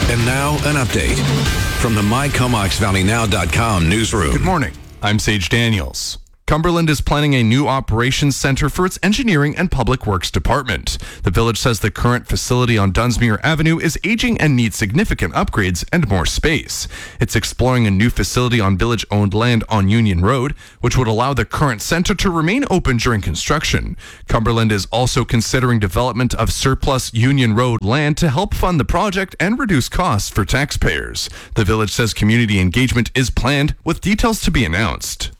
And now, an update from the MyComoxValleyNow.com newsroom. Good morning. I'm Sage Daniels. Cumberland is planning a new operations center for its engineering and public works department. The village says the current facility on Dunsmuir Avenue is aging and needs significant upgrades and more space. It's exploring a new facility on village-owned land on Union Road, which would allow the current center to remain open during construction. Cumberland is also considering development of surplus Union Road land to help fund the project and reduce costs for taxpayers. The village says community engagement is planned, with details to be announced.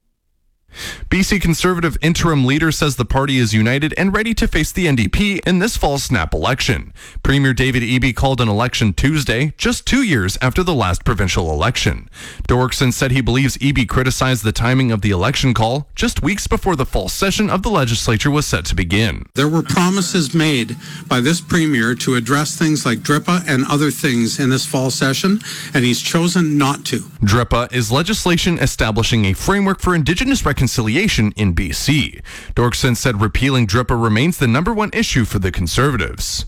BC Conservative interim leader says the party is united and ready to face the NDP in this fall's snap election. Premier David Eby called an election Tuesday, just 2 years after the last provincial election. Dorkson said he believes Eby criticized the timing of the election call just weeks before the fall session of the legislature was set to begin. There were promises made by this premier to address things like DRIPA and other things in this fall session, and he's chosen not to. DRIPA is legislation establishing a framework for Indigenous reconciliation in BC. Dorkson said repealing DRIPA remains the number one issue for the Conservatives.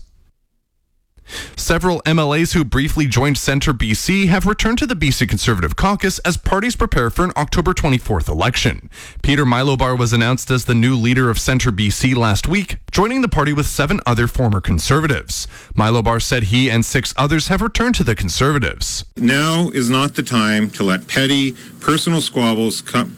Several MLAs who briefly joined Centre BC have returned to the BC Conservative Caucus as parties prepare for an October 24th election. Peter Mylobar was announced as the new leader of Centre BC last week, joining the party with 7 other former Conservatives. Mylobar said he and 6 others have returned to the Conservatives. Now is not the time to let petty, personal squabbles come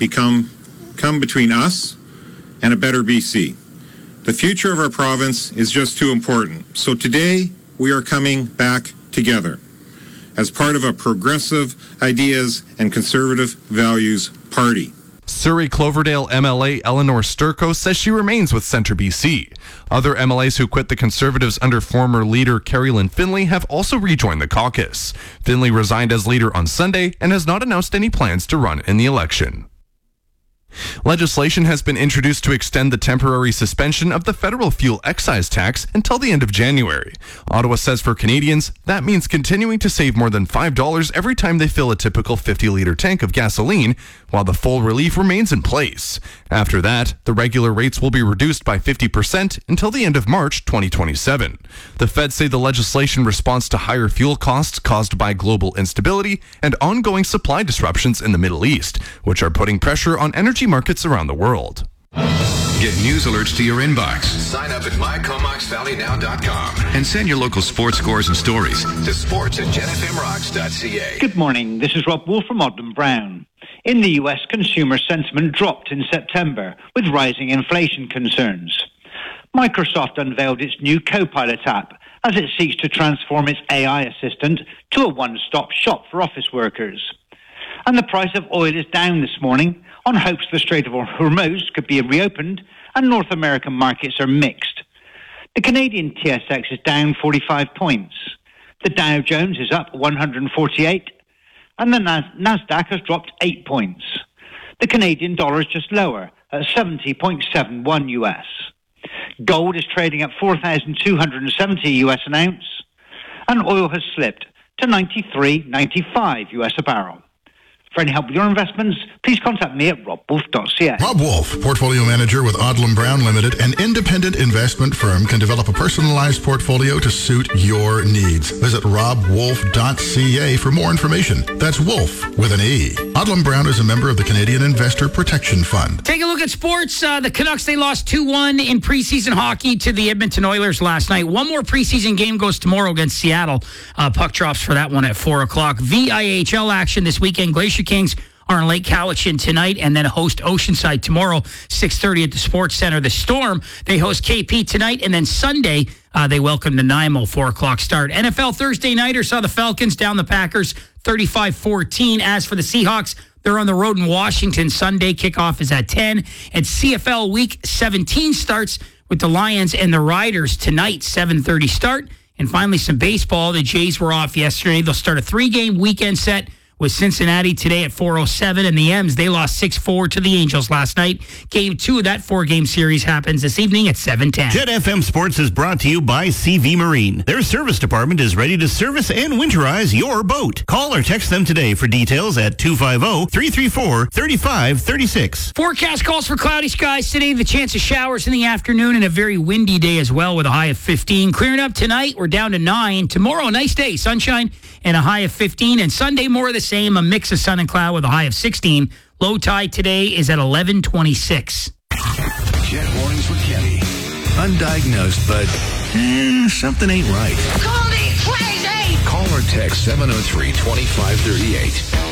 between us and a better BC. The future of our province is just too important. So today, we are coming back together as part of a progressive ideas and conservative values party. Surrey Cloverdale MLA Eleanor Sturko says she remains with Centre BC. Other MLAs who quit the Conservatives under former leader Carrie-Lynn Finlay have also rejoined the caucus. Finlay resigned as leader on Sunday and has not announced any plans to run in the election. Legislation has been introduced to extend the temporary suspension of the federal fuel excise tax until the end of January. Ottawa says for Canadians, that means continuing to save more than $5 every time they fill a typical 50-liter tank of gasoline, while the full relief remains in place. After that, the regular rates will be reduced by 50% until the end of March 2027. The feds say the legislation responds to higher fuel costs caused by global instability and ongoing supply disruptions in the Middle East, which are putting pressure on energy markets around the world. Get news alerts to your inbox. Sign up at MyComoxValleyNow.com and send your local sports scores and stories to sports@genfmrocks.ca. Good morning. This is Rob Wolf from Odlum Brown. In the US, consumer sentiment dropped in September with rising inflation concerns. Microsoft unveiled its new Copilot app as it seeks to transform its AI assistant to a one-stop shop for office workers. And the price of oil is down this morning on hopes the Strait of Hormuz could be reopened, and North American markets are mixed. The Canadian TSX is down 45 points. The Dow Jones is up 148, and the Nasdaq has dropped 8 points. The Canadian dollar is just lower at 70.71 US. Gold is trading at 4,270 US an ounce, and oil has slipped to 93.95 US a barrel. For any help with your investments, please contact me at robwolf.ca. Rob Wolf, Portfolio Manager with Odlum Brown Limited, an independent investment firm, can develop a personalized portfolio to suit your needs. Visit robwolf.ca for more information. That's Wolf with an E. Odlum Brown is a member of the Canadian Investor Protection Fund. Take a look at sports. The Canucks, they lost 2-1 in preseason hockey to the Edmonton Oilers last night. One more preseason game goes tomorrow against Seattle. Puck drops for that one at 4 o'clock. VIHL action this weekend. Glacier Kings are in Lake Cowichan tonight and then host Oceanside tomorrow, 6:30 at the Sports Center. The Storm, they host KP tonight, and then Sunday they welcome Nanaimo, 4 o'clock start. NFL Thursday nighter saw the Falcons down the Packers 35-14. As for the Seahawks, they're on the road in Washington. Sunday kickoff is at 10. And CFL Week 17 starts with the Lions and the Riders tonight, 7:30 start. And finally, some baseball. The Jays were off yesterday. They'll start a 3-game weekend set with Cincinnati today at 4:07. And the M's, they lost 6-4 to the Angels last night. Game 2 of that 4-game series happens this evening at 7:10. Jet FM Sports is brought to you by CV Marine. Their service department is ready to service and winterize your boat. Call or text them today for details at 250-334-3536. Forecast calls for cloudy skies today. The chance of showers in the afternoon and a very windy day as well with a high of 15. Clearing up tonight, we're down to 9. Tomorrow, nice day, sunshine and a high of 15. And Sunday, more of the same, a mix of sun and cloud with a high of 16. Low tide today is at 11:26. Jet warnings for Kenny. Undiagnosed, but something ain't right. Call me crazy! Call or text 703-2538.